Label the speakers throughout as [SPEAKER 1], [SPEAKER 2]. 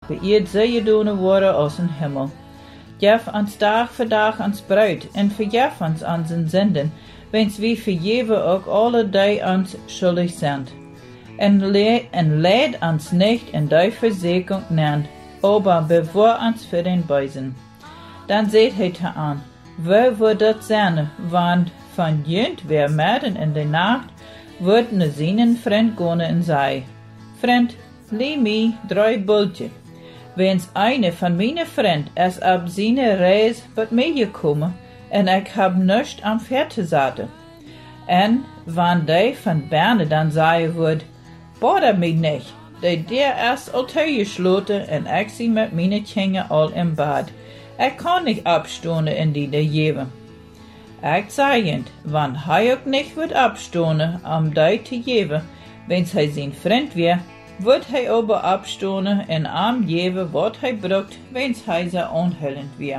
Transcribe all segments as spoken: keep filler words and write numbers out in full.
[SPEAKER 1] beëerd zij doen worden als een hemel. Geef ons dag voor dag ons brood en vergeef ons onze zenden, wens wie vergeven ook alle die ons schuldig zijn. En, le en leid ons niet in die verzoeking neer, aber bewaar ons voor den bösen. Dan zegt hij te aan, waar wordt dat zijn, want van junt weer midden in de nacht, wordt ne zinnen vriend gaan en zei, vriend, lee mij drie bultje. Wens eine van mijn vriend is op zijn reis wat meegekomen, en ik heb niets aan vet te zetten. En wanneer die van binnen dan zei wordt, bother mij niet, de deur is al toegesloten en ik zie met mijn kinderen al in bad. Ik kan niet opstonen in die de jeven. Ik zei het, want hij ook niet wordt opstonen om die te geven, wens hij zijn vriend weer, wordt hij over opstonen en om geven wat hij brukt, wens hij ze onhullend weer.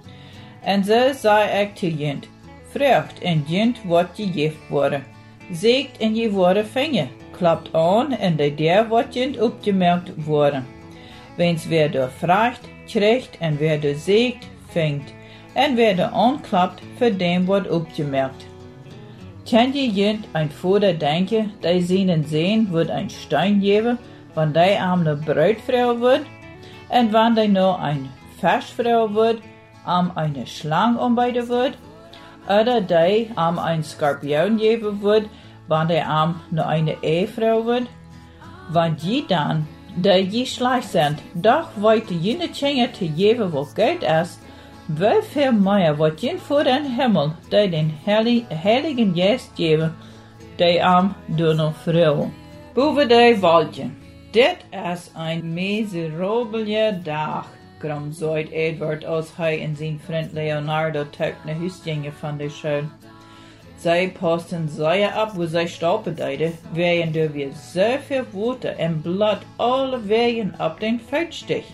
[SPEAKER 1] En zo zei ik te jent, vrucht en jent wordt je geeft worden, zeegt en je worden vinger, klapt aan en de deur wordt jent opgemerkt worden. Wens weer door vraagt, krijgt en weer door zeegt, vingt, en weer door aanklapt, voor dem wordt opgemerkt. Kan je jent een vader denken, die zijn zin wordt een stein geven, wanneer die am een bruidvrouw wordt, en wanneer die nou een versvrouw wordt, am een slang aanbijden wordt, oder die am een scorpioen geven wordt, wanneer die am nou een eevrouw wordt, want je dan, die je slecht zijn, doch weet je dingen te geven wat goed is, wel veel meer wat je voor den hemel, die den heiligen geest geven, die am door een vrouw. Boven die waldje. Dit is een miserabele dag, krom zoiet Edward als hij en zijn vriend Leonardo terug naar huis gingen van de school. Zij pasten zeer op waar zij stoppen deden, waarin er weer zoveel water en bloed alle wegen op den voetstich.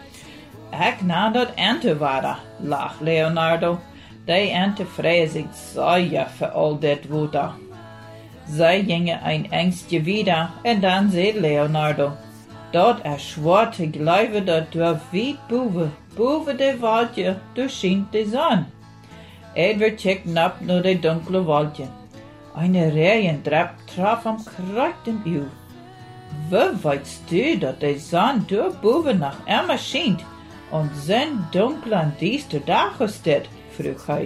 [SPEAKER 1] Ik nam dat enterwater, lacht Leonardo. Die ente vrees zich zeer voor al dit water. Zij gingen een engstje wieder en dan zei Leonardo, dat is zwaar te geloven dat door wit boven, boven de waldje, doorschijnt de zon. Edward checkte op naar de donkere waldje. Een regendrap traf hem kracht in uw. Wie weet u dat de zon door boven nog immer schijnt, en zo'n donkere en diester dag is dit? Vroeg hij.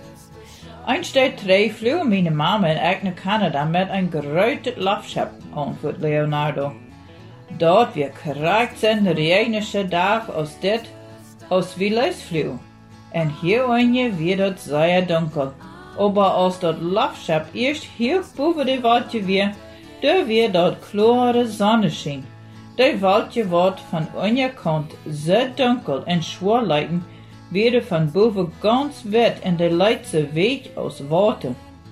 [SPEAKER 1] Eens der twee vlogen mijn mama en ik naar Canada met een grote luchtschip, antwoordt Leonardo. Dat weer kracht zijn regenige dag als dit, als we losvlogen. En hier weer dat zeer donker. Aber als dat luchtschip eerst heel boven de waldje weer, daar weer dat klare zonneschijn. De waldje wordt van onderkant zo donker en zwaar lijken, weer van boven ganz wit en de leidse weg als water.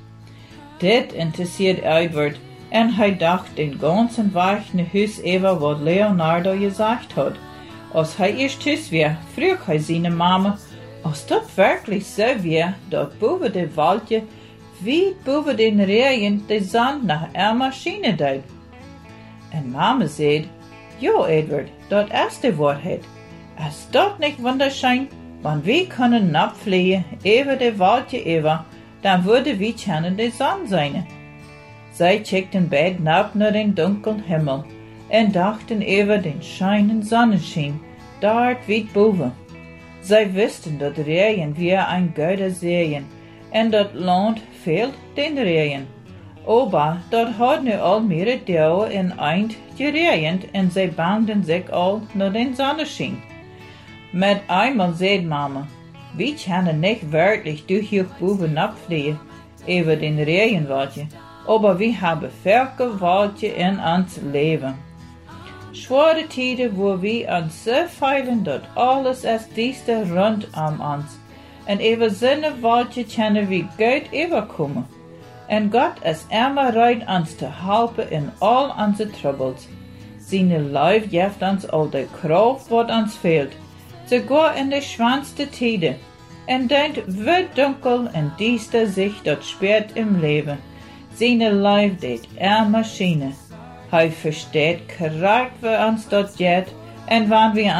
[SPEAKER 1] Dit interesseert Edward en hij dacht den ganzen weg naar huis over wat Leonardo gezegd had. Als hij eerst thuis weer, vroeg hij zijn mama, als dat werkelijk zo weer, dat boven de waldje, wit boven den regen, de zon nog immer schijnen deed. En mama zei, ja Edward, dat is de waarheid. Is dat niet wonderschijn? Want we kunnen opvliegen over de waldje over, dan worden we kunnen de zon zijn. Zij checkten beiden op naar den donkeren hemel en dachten over den schijnenden zonneschijn, daar wit boven. Zij wisten dat regen weer een goede zeeën en dat land veelt den regen. Aber dat had nu al meerdere dagen en eind geregend en zij bangden zich al naar den zonneschijn. Met eenmaal zei mama, we kunnen niet werkelijk door hier bovenop vliegen over den regenwaldje, aber we hebben velke waldje in ons leven. Zware tijden waar we ons zo feilen dat alles is dieste rondom ons, en over zo'n waldje kunnen we goed overkomen. En God is immer bereid ons te helpen in al onze troubles. Zijn lief geeft ons al de kracht wat ons veelt, sogar in de schwanste tijden. En denkt wie donker en diester zich dat speert im leven. Zijn lief deed immer schijnen. Hij versteht correct wie ons dat gaat, en wanneer we